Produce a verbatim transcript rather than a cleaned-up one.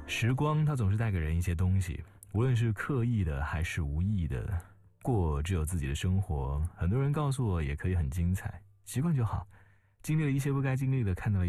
时光它总是带给人一些东西，无论是刻意的还是无意的，过只有自己的生活。很多人告诉我也可以很精彩，习惯就好。经历了一些不该经历的，看到了